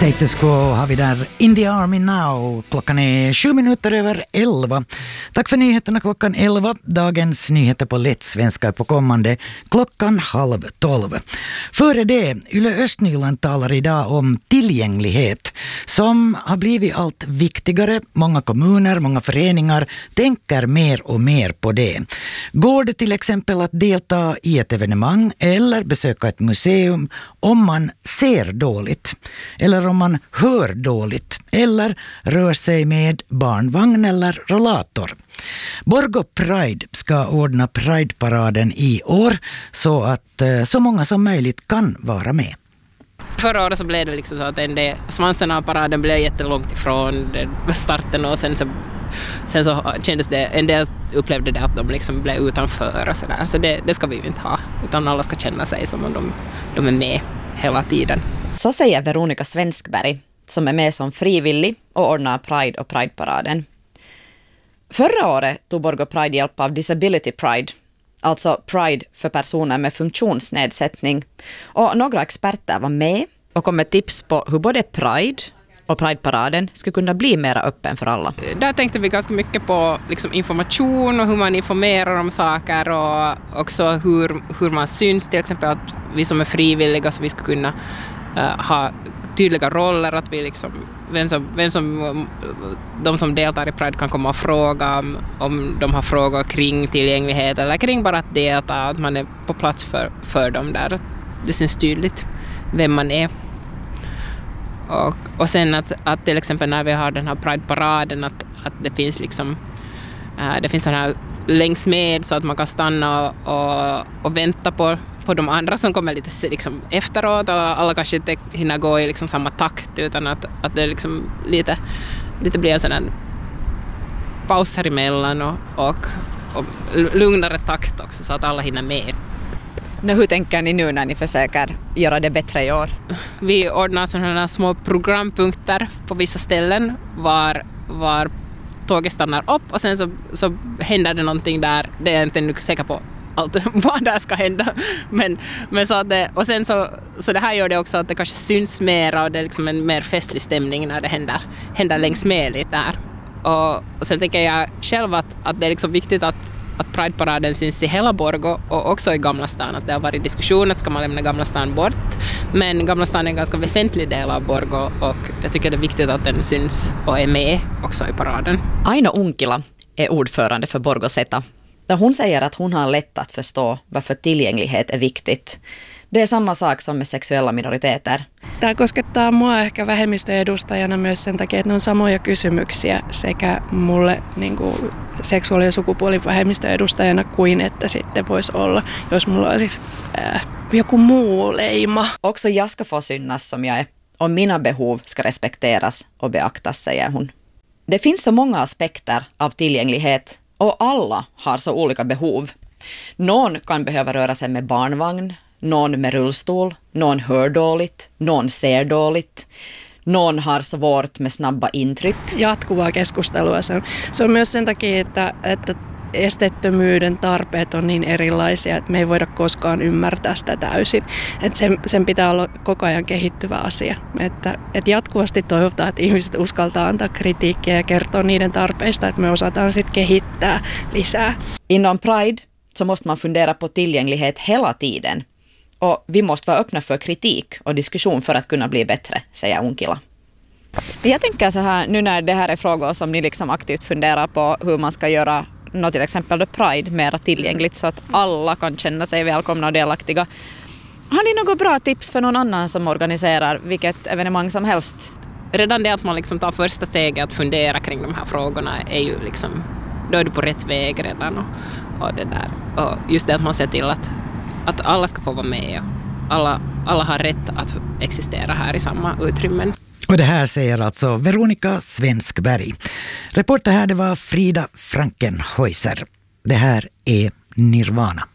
Status Quo har vi där, In the Army Now. Klockan är 7:07. Tack för nyheterna klockan 11. Dagens nyheter på lätt svenska är på kommande klockan 11:30. Före det, Yle Östnyland talar idag om tillgänglighet som har blivit allt viktigare. Många kommuner, många föreningar tänker mer och mer på det. Går det till exempel att delta i ett evenemang eller besöka ett museum om man ser dåligt eller om man hör dåligt eller rör sig med barnvagn eller rollator. Borgå Pride ska ordna Pride-paraden i år så att så många som möjligt kan vara med. Förra året så blev det liksom så att svansen av paraden blev jättelångt ifrån starten och sen så kändes det, en del upplevde det att de liksom blev utanför och sådär. Så det ska vi ju inte ha, utan alla ska känna sig som om de är med hela tiden. Så säger Veronica Svenskberg som är med som frivillig och ordnar Pride och Pride-paraden. Förra året tog Borgå Pride hjälp av Disability Pride, alltså Pride för personer med funktionsnedsättning. Och några experter var med och kom med tips på hur både Pride och Pride-paraden skulle kunna bli mer öppen för alla. Där tänkte vi ganska mycket på liksom information och hur man informerar om saker och också hur man syns, till exempel att vi som är frivilliga så vi ska kunna ha tydliga roller, att vi liksom, de som deltar i Pride kan komma och fråga om de har frågor kring tillgänglighet eller kring bara att delta, att man är på plats för dem där. Det syns tydligt vem man är. Och sen att till exempel när vi har den här Pride-paraden att det finns liksom det finns sån här längs med så att man kan stanna och vänta på de andra som kommer lite liksom efteråt och alla kanske inte hinner gå i liksom samma takt utan att det liksom lite blir en sån här paus här emellan och lugnare takt också så att alla hinner med. Hur tänker ni nu när ni försöker göra det bättre i år? Vi ordnar sådana här små programpunkter på vissa ställen var tåget stannar upp och sen så händer det någonting där. Det är jag inte nu säker på allt vad där ska hända. Men så att och sen så det här gör det också att det kanske syns mer och det är liksom en mer festlig stämning när det händer längs med lite där. Och sen tänker jag själv att det är liksom viktigt att Pride-paraden syns i hela Borgå och också i Gamla stan. Att det har varit diskussion att ska man lämna Gamla stan bort. Men Gamla stan är en ganska väsentlig del av Borgå och jag tycker det är viktigt att den syns och är med också i paraden. Aino Unkila är ordförande för Borgå Zeta. Där hon säger att hon har lätt att förstå varför tillgänglighet är viktigt. Det är samma sak som med sexuella minoriteter. Tämä koskettaa mua ehkä vähemmistöedustajana myös sen takia, että ne on samoja kysymyksiä sekä mulle niin kuin seksuaali- ja sukupuolivähemmistöedustajana kuin että sitten voisi olla, jos mulla olisi joku muu leima. Också jag ska få synas som jag är och mina behov ska respekteras och beaktas, säger hon. Det finns så många aspekter av tillgänglighet och alla har så olika behov. Någon kan behöva röra sig med barnvagn, någon med rullstol, någon hör dåligt, någon ser dåligt, någon har svårt med snabba intryck. Jatkuvaa keskustelua. Se on myös sen takia, että esteettömyyden tarpeet on niin erilaisia, että me ei voida koskaan ymmärtää sitä täysin. Että sen pitää olla koko ajan kehittyvä asia. Että jatkuvasti toivotaan, että ihmiset uskaltaa antaa kritiikkiä ja kertoa niiden tarpeista, että me osataan sitten kehittää lisää. Inom Pride så måste man fundera på tillgänglighet hela tiden. Och vi måste vara öppna för kritik och diskussion för att kunna bli bättre, säger Unkila. Jag tänker så här, nu när det här är frågor som ni liksom aktivt funderar på hur man ska göra till exempel då Pride mera tillgängligt så att alla kan känna sig välkomna och delaktiga. Har ni något bra tips för någon annan som organiserar vilket evenemang som helst? Redan det att man liksom tar första steget att fundera kring de här frågorna är ju liksom, då är du på rätt väg redan och det där. Och just det att man ser till att alla ska få vara med och alla har rätt att existera här i samma utrymmen. Och det här säger alltså Veronica Svenskberg. Reporter här det var Frida Frankenhäuser. Det här är Nirvana.